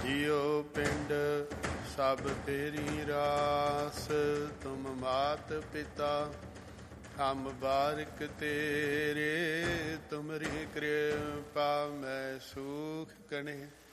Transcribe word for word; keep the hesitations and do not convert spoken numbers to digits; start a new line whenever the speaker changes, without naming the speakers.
ਜਿਉ ਪਿੰਡ ਸਭ ਤੇਰੀ ਰਾਸ, ਤੁਮ ਮਾਤ ਪਿਤਾ ਹਮ ਬਾਰਿਕ ਤੇਰੇ, ਤੁਮਰੀ ਕਿਰਪਾ ਮੈਂ ਸੂਖ ਕਣੇ।